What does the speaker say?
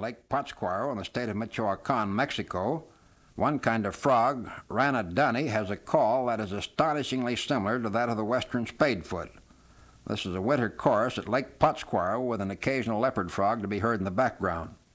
Lake Pátzcuaro in the state of Michoacán, Mexico, one kind of frog, Rana dunny, has a call that is astonishingly similar to that of the western spadefoot. This is a winter chorus at Lake Pátzcuaro with an occasional leopard frog to be heard in the background.